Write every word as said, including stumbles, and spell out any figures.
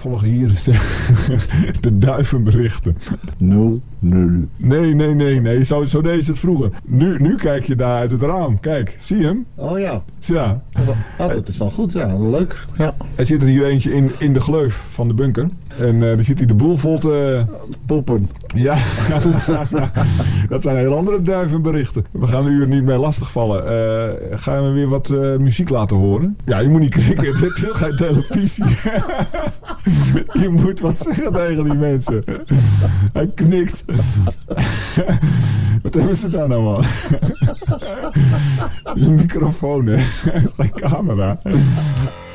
volgen hier de, de duivenberichten. Nul, nul. Nee, nee, nee, nee. Zo, zo deed ze het vroeger. Nu, nu kijk je daar uit het raam. Kijk, zie je hem? Oh ja. Ja. Oh, dat is wel goed, ja. Leuk. Ja. Er zit er hier eentje in, in de gleuf van de bunker. En uh, dan zit hij de boel vol te... Poppen. Ja, dat zijn heel andere duivenberichten. We gaan u er niet mee lastigvallen. Uh, gaan we weer wat uh, muziek laten horen? Ja, je moet niet krikken. Dit is geen televisie. Je moet wat zeggen tegen die mensen. Hij knikt. Wat hebben ze daar nou aan? Dat is een microfoon, hè? Dat is geen camera.